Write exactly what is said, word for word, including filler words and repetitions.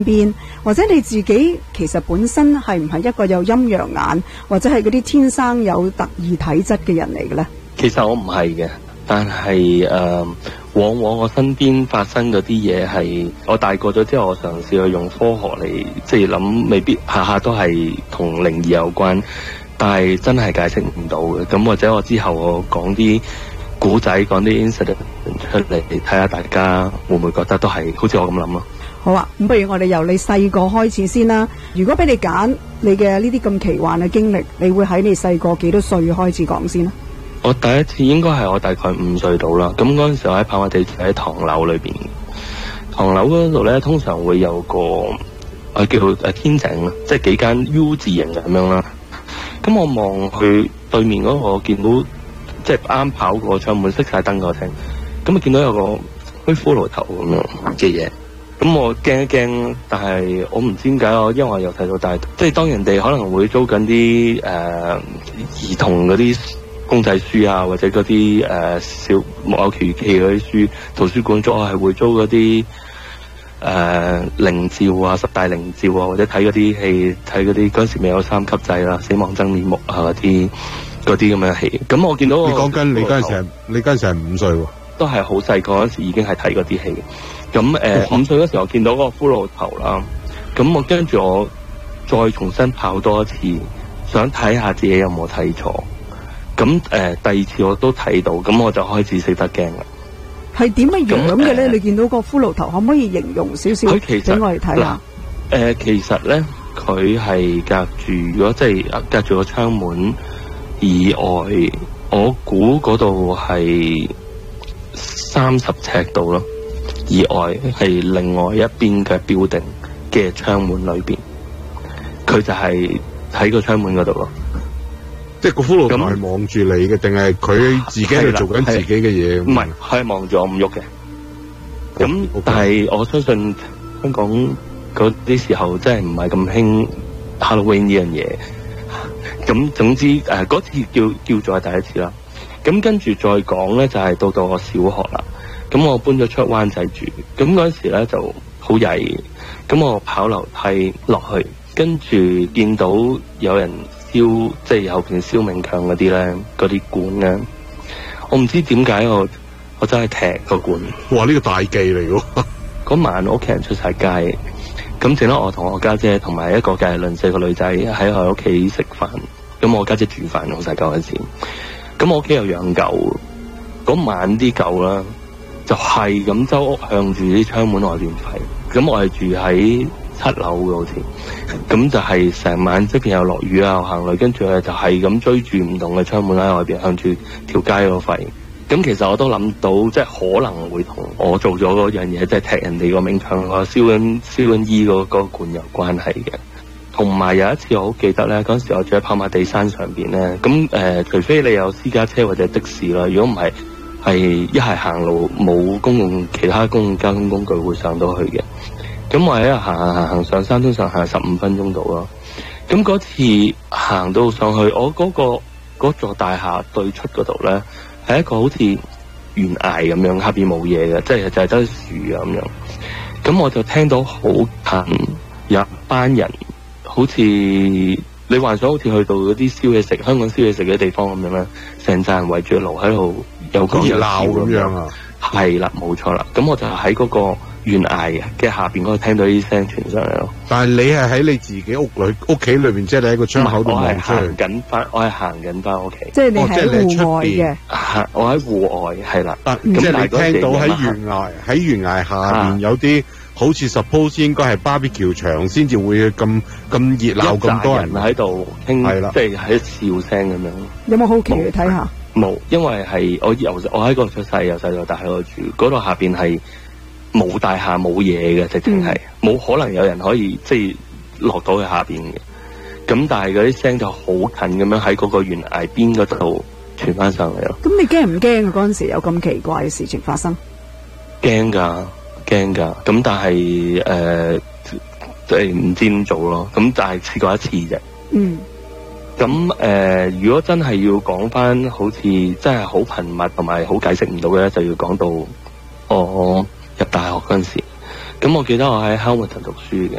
邊，或者你自己其實本身係唔係一個有陰陽眼，或者係嗰啲天生有特異體質嘅人嚟嘅咧？ 其實我唔係嘅，但係誒、呃，往往我身邊發生嗰啲嘢係我大個咗之後，我嘗試去用科學嚟即係諗，未必下下都係同靈異有關，但係真係解釋唔到嘅。咁或者我之後我講啲古仔，講啲 incident 出嚟，睇下大家會唔會覺得都係好似我咁諗咯。 好啊，咁不如我哋由你細個開始先啦。如果俾你揀，你嘅呢啲咁奇幻嘅經歷，你會喺你細個幾多歲開始講先咧？ 我第一次應該係我大概五歲到啦。咁嗰陣時我喺跑馬地住喺唐樓裏邊，唐樓嗰度咧通常會有個我叫誒天井啦，即係幾間 U 字形咁樣啦。咁我望去對面嗰個，我見到即係啱跑過窗門熄晒燈嗰陣，咁啊見到有個虛骷髏頭咁樣嘅嘢。咁我驚一驚，但係我唔知點解，我因為我由細到大，即係當人哋可能會租緊啲誒兒童嗰啲公仔書啊，或者嗰啲誒小木偶奇遇記嗰啲書，圖書館租，我係會租嗰啲誒靈照啊、十大靈照啊，或者睇嗰啲戲，睇嗰啲嗰陣時未有三級制啦，死亡真面目啊嗰啲嗰啲咁嘅戲。咁我見到你講緊你嗰陣時係你嗰陣時係五歲喎， 都係好細個嗰陣時已經係睇嗰啲戲。咁誒、呃、五歲嗰時候我見到嗰個骷髏頭啦，咁我跟住我再重新跑多一次，想睇下自己有冇睇錯。咁誒、呃、第二次我都睇到，咁我就開始識得驚啦。 係點嘅樣嘅咧？你見到個骷髏頭，可唔可以形容少少俾我哋睇下？ 誒、呃，其實咧佢係隔住，如果即係隔住個窗門以外，我估嗰度係三十尺度咯。以外係另外一邊嘅building嘅窗門裏邊，佢就係喺個窗門嗰度咯。 即係個骷髏頭係望住你嘅，定係佢自己喺度做緊自己嘅嘢？ 唔係，佢係望住我唔喐嘅。咁、okay. 但係我相信香港嗰啲時候真係唔係咁興 Halloween 呢樣嘢。咁總之誒嗰、呃、次叫叫做係第一次啦。咁跟住再講咧，就係、是、到到我小學啦。咁我搬咗出灣仔住，咁嗰陣時咧就好曳，咁我跑樓梯落去，跟住見到有人燒，即係後邊燒冥鏹嗰啲咧，嗰啲罐咧，我唔知點解我我真係踢個罐。 哇！呢、這個大忌嚟喎。 嗰晚我屋企人出晒街，咁剩得我同我家姐同埋一個隔籬鄰舍個女仔喺我屋企食飯，咁我家姐煮飯，我細個嗰陣時，咁我屋企有養狗，嗰晚啲狗啦。就係咁周屋向住啲窗門外邊吠，咁我係住喺七樓嘅好似，咁就係成晚即係又落雨啊，行雷，跟住咧就係咁追住唔同嘅窗門喺外邊向住條街嗰度吠。咁其實我都諗到，即係可能會同我做咗嗰樣嘢，即係踢人哋個冥鏹，我燒緊燒緊衣嗰嗰罐有關係嘅。同埋有一次我好記得咧，嗰陣時我住喺跑馬地山上邊咧，咁誒、呃，除非你有私家車或者的士啦，如果唔係，係一係行路冇公共其他公共交通工具會上到去嘅，咁我喺度行行行行上山，通常行十五分鐘到咯。咁嗰次行到上去，我嗰、嗰個嗰座大廈對出嗰度咧，係一個好似懸崖咁樣，下邊冇嘢嘅，即係就係得樹啊咁樣。咁我就聽到好近有一班人，好似你幻想好似去到嗰啲燒嘢食，香港燒嘢食嘅地方咁樣啦，成扎人圍住爐喺度。有個熱鬧咁樣啊，係啦，冇錯啦。咁我就喺嗰個懸崖嘅下邊嗰度聽到啲聲傳上嚟咯。但係你係喺你自己屋裏屋企裏邊，即係你喺個窗口度望出去。我係行緊翻，我係行緊翻屋企。即係你喺戶外嘅。嚇！我喺戶外，係啦。咁即係你聽到喺懸崖喺懸崖下邊有啲好似 suppose 應該係 barbecue 場先至會咁咁熱鬧，咁多人喺度傾，即係喺笑聲咁樣。有冇好奇去睇下？冇，因為係我由我喺嗰度出世，由細到大喺度住，嗰度下邊係冇大廈冇嘢嘅，直情係冇可能有人可以即係落到去下邊嘅。咁但係嗰啲聲就好近咁樣喺嗰個懸崖邊嗰度傳翻上嚟咯。咁你驚唔驚啊？嗰陣時有咁奇怪嘅事情發生？驚噶，驚噶。咁但係誒，即係唔知點做咯。咁但係試過一次啫。嗯。咁誒、呃，如果真係要講翻，好似真係好頻密同埋好解釋唔到嘅咧，就要講到我入大學嗰陣時。 咁我記得我喺 Hamilton 讀書嘅。